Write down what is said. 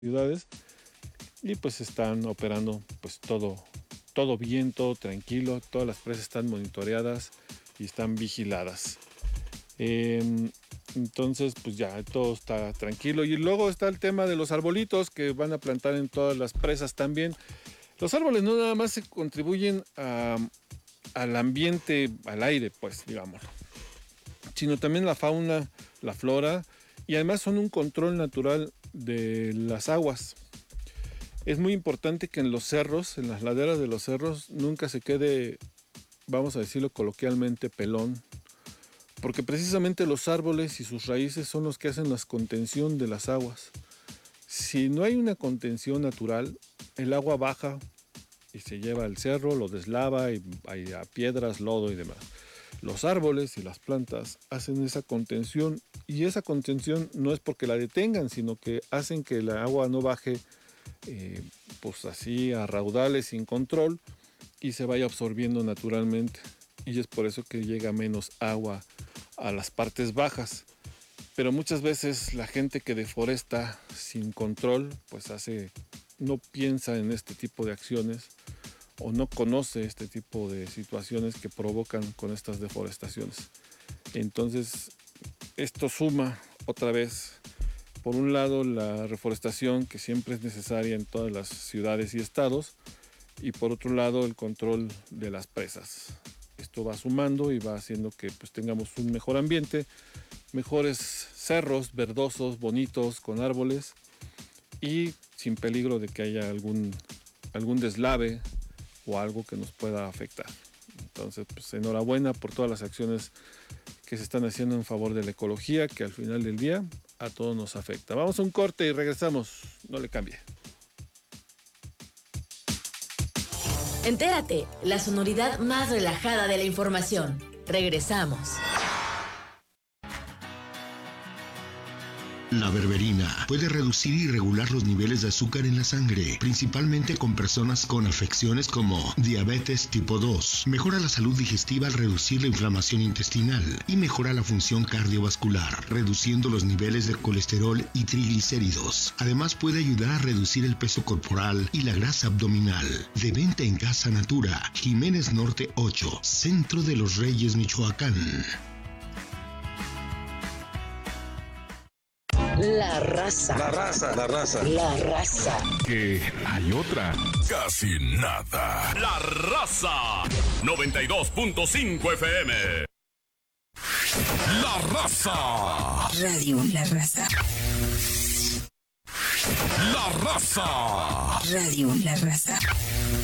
ciudades, y pues están operando pues todo bien, todo tranquilo, todas las presas están monitoreadas y están vigiladas. Entonces pues ya todo está tranquilo. Y luego está el tema de los arbolitos que van a plantar en todas las presas también. Los árboles no nada más se contribuyen al ambiente, al aire, pues digamos, sino también la fauna, la flora, y además son un control natural de las aguas. Es muy importante que en los cerros, en las laderas de los cerros, nunca se quede, vamos a decirlo coloquialmente, pelón, porque precisamente los árboles y sus raíces son los que hacen la contención de las aguas. Si no hay una contención natural, el agua baja y se lleva al cerro, lo deslava y hay a piedras, lodo y demás. Los árboles y las plantas hacen esa contención, y esa contención no es porque la detengan, sino que hacen que la agua no baje pues así a raudales sin control y se vaya absorbiendo naturalmente, y es por eso que llega menos agua a las partes bajas. Pero muchas veces la gente que deforesta sin control pues no piensa en este tipo de acciones o no conoce este tipo de situaciones que provocan con estas deforestaciones. Entonces esto suma otra vez, por un lado, la reforestación, que siempre es necesaria en todas las ciudades y estados, y por otro lado el control de las presas. Esto va sumando y va haciendo que pues tengamos un mejor ambiente, mejores cerros verdosos, bonitos, con árboles y sin peligro de que haya algún deslave o algo que nos pueda afectar. Entonces, pues enhorabuena por todas las acciones que se están haciendo en favor de la ecología, que al final del día a todos nos afecta. Vamos a un corte y regresamos. No le cambie. Entérate, la sonoridad más relajada de la información. Regresamos. La berberina puede reducir y regular los niveles de azúcar en la sangre, principalmente con personas con afecciones como diabetes tipo 2. Mejora la salud digestiva al reducir la inflamación intestinal y mejora la función cardiovascular, reduciendo los niveles de colesterol y triglicéridos. Además puede ayudar a reducir el peso corporal y la grasa abdominal. De venta en Casa Natura, Jiménez Norte 8, Centro de los Reyes, Michoacán. La raza. Que hay otra. Casi nada. La Raza. 92.5 FM. La Raza. Radio La Raza. La Raza. Radio La Raza.